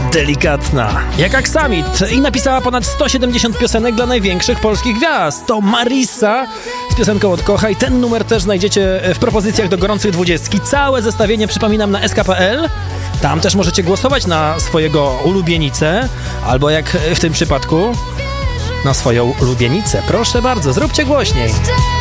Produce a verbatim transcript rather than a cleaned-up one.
delikatna, jak aksamit, i napisała ponad sto siedemdziesiąt piosenek dla największych polskich gwiazd. To Marissa z piosenką Odkochaj. Ten numer też znajdziecie w propozycjach do gorących dwudziestki. Całe zestawienie przypominam na S K kropka P L. Tam też możecie głosować na swojego ulubienicę, albo jak w tym przypadku na swoją ulubienicę. Proszę bardzo, zróbcie głośniej.